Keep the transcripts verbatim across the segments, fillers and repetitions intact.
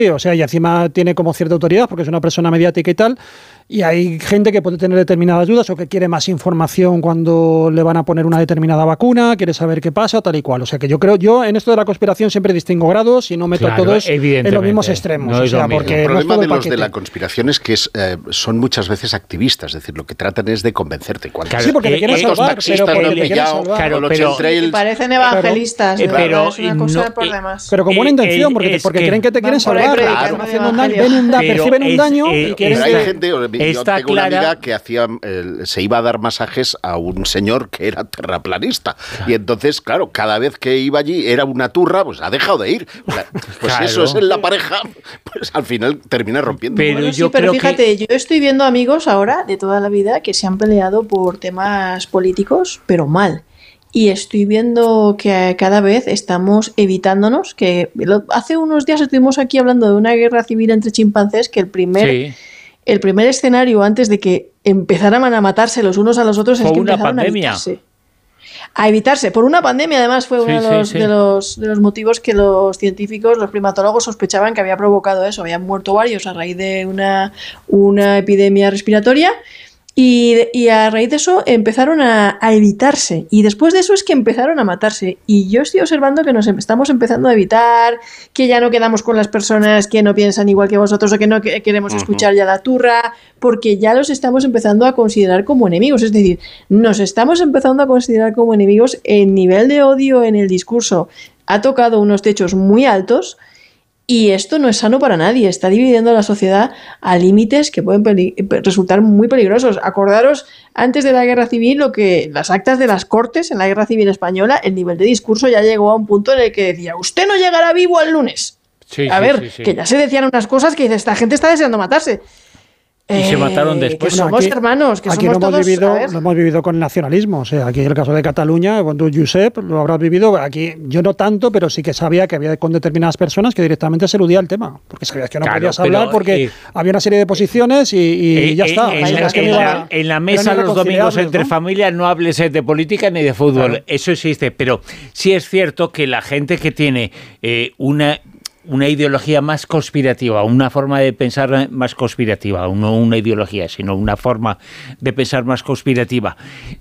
o sea, y encima tiene como cierta autoridad porque es una persona mediática y tal, y hay gente que puede tener determinadas dudas o que quiere más información cuando le van a poner una determinada vacuna, quiere saber qué pasa, tal y cual. O sea, que yo creo, yo en esto de la conspiración siempre distingo grados y no meto claro, a todos en los mismos extremos. No o sea, porque el problema no de los los de la conspiración es que es, eh, son muchas veces activistas, es decir, lo que tratan es de convencerte. Claro, sí, porque eh, te quieren salvar, pero porque te quieren salvar. Claro, pero, trails, y parecen evangelistas, pero, pero es una cosa no, por eh, demás. Pero con buena intención, porque, porque que, creen que te quieren salvar, claro. haciendo un daño, ven un da, perciben un daño eh, y quieren... Pero hay gente, yo tengo clara, una amiga que hacía, eh, se iba a dar masajes a un señor que era terraplanista, claro. Y entonces, claro, cada vez que iba allí era una turra, pues ha dejado de ir. O sea, pues claro. Eso es en la pareja, pues al final termina rompiendo. Pero, bueno, yo sí, pero fíjate, que... yo estoy viendo amigos ahora de toda la vida que se han peleado por temas políticos, pero mal. Y estoy viendo que cada vez estamos evitándonos, que hace unos días estuvimos aquí hablando de una guerra civil entre chimpancés, que el primer, sí. el primer escenario antes de que empezaran a matarse los unos a los otros fue es que una empezaron pandemia. a evitarse. A evitarse. Por una pandemia, además, fue sí, uno de los, sí, sí. De, los, de los motivos que los científicos, los primatólogos, sospechaban que había provocado eso. Habían muerto varios a raíz de una, una epidemia respiratoria. Y, y a raíz de eso empezaron a, a evitarse, y después de eso es que empezaron a matarse, y yo estoy observando que nos estamos empezando a evitar, que ya no quedamos con las personas que no piensan igual que vosotros o que no que, queremos escuchar ya la turra, porque ya los estamos empezando a considerar como enemigos, es decir, nos estamos empezando a considerar como enemigos. El nivel de odio en el discurso ha tocado unos techos muy altos. Y esto no es sano para nadie, está dividiendo a la sociedad a límites que pueden peli- resultar muy peligrosos. Acordaros, antes de la Guerra Civil, lo que las actas de las Cortes en la Guerra Civil Española, el nivel de discurso ya llegó a un punto en el que decía, usted no llegará vivo el lunes. Sí, a sí, ver, sí, sí. que ya se decían unas cosas que dice, esta gente está deseando matarse. Y eh, se mataron después. Que somos aquí, hermanos, que aquí somos lo hemos todos, vivido, lo hemos vivido con el nacionalismo. O sea, aquí en el caso de Cataluña, cuando Josep lo habrás vivido, aquí yo no tanto, pero sí que sabía que había con determinadas personas que directamente se eludía el tema, porque sabías que no claro, podías hablar porque eh, había una serie de posiciones y, y eh, ya está. En, o sea, la, es que en, iba, la, en la mesa los domingos entre ¿no? familias no hables de política ni de fútbol. Claro. Eso existe, pero sí es cierto que la gente que tiene eh, una... una ideología más conspirativa, una forma de pensar más conspirativa, no una ideología, sino una forma de pensar más conspirativa.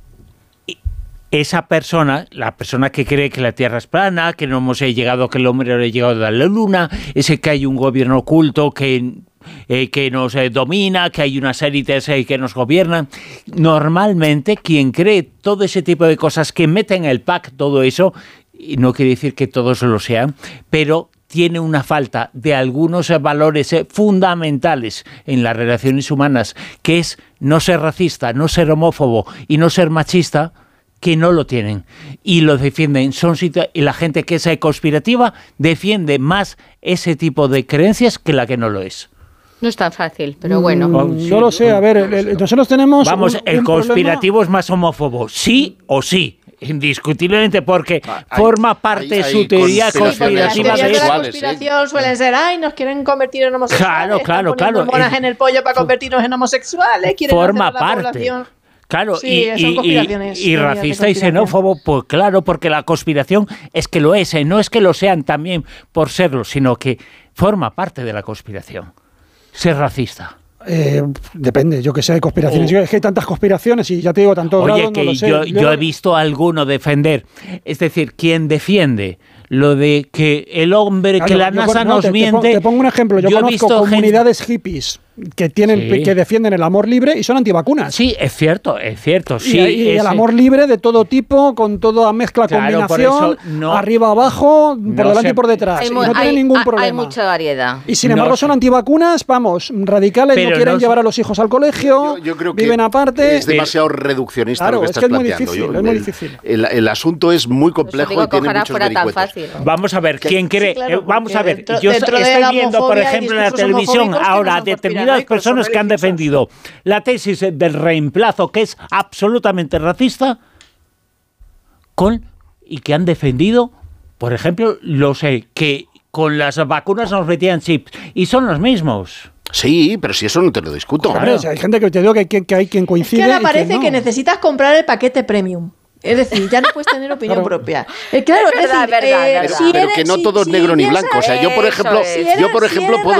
Esa persona, la persona que cree que la Tierra es plana, que no hemos llegado, que el hombre no ha llegado a la Luna, ese que hay un gobierno oculto que... Eh, que nos eh, domina, que hay unas élites eh, que nos gobiernan. Normalmente quien cree todo ese tipo de cosas, que meten en el pack todo eso, y no quiere decir que todos lo sean, pero tiene una falta de algunos eh, valores eh, fundamentales en las relaciones humanas, que es no ser racista, no ser homófobo y no ser machista, que no lo tienen y lo defienden. Son situ- y la gente que es eh, conspirativa defiende más ese tipo de creencias que la que no lo es. No es tan fácil, pero bueno. Mm, no lo sé, a ver, el, el, nosotros tenemos... Vamos, un, el un conspirativo problema. Es más homófobo, sí o sí, indiscutiblemente, porque hay, forma parte de su teoría conspirativa. Las teorías de la conspiración ¿eh? Suelen ser, ay, nos quieren convertir en homosexuales, claro, claro, están claro. monas en el pollo para convertirnos en homosexuales, quieren forma hacer a la parte. población. Claro, sí, y, y, y, y racista y xenófobo, pues claro, porque la conspiración es que lo es, ¿eh? No es que lo sean también por serlo, sino que forma parte de la conspiración. Ser racista. Eh, depende, yo que sé, hay conspiraciones. Oh. Es que hay tantas conspiraciones y ya te digo, tanto Oye, grado, que no lo sé. yo, yo... yo he visto a alguno defender, es decir, quien defiende lo de que el hombre, claro, que la NASA no, nos te, miente... Te pongo, te pongo un ejemplo, yo, yo conozco comunidades gente... hippies que tienen sí. que defienden el amor libre y son antivacunas. Sí, es cierto, es cierto. Sí, y, y es, el amor libre de todo tipo, con toda mezcla, claro, combinación, no, arriba, abajo, por no delante se, y por detrás. Hay, y no hay, tiene ningún hay, problema. Hay mucha variedad. Y sin embargo no, son antivacunas, vamos, radicales, pero no quieren no, llevar a los hijos al colegio, yo, yo creo viven que aparte. Es demasiado reduccionista claro, lo que es estás que es muy planteando. difícil, yo, es muy el, difícil. El, el asunto es muy complejo y tiene muchos vericuetos. Vamos a ver, ¿quién cree? Sí, claro, vamos a ver, dentro, yo dentro estoy viendo, por ejemplo, en la televisión ahora determinadas personas que han defendido la tesis del reemplazo, que es absolutamente racista, con y que han defendido, por ejemplo, lo sé, que con las vacunas nos metían chips y son los mismos. Sí, pero si eso no te lo discuto. Claro, o sea, hay gente que te digo que hay, que hay quien coincide. Es que ahora parece no. que necesitas comprar el paquete premium. Es decir, ya no puedes tener opinión claro. propia. Eh, claro, es verdad, es decir, verdad, eh, verdad. Si pero eres, que no si, todo es si negro ni piensas, blanco. O sea, yo por ejemplo, es. yo por ejemplo si puedo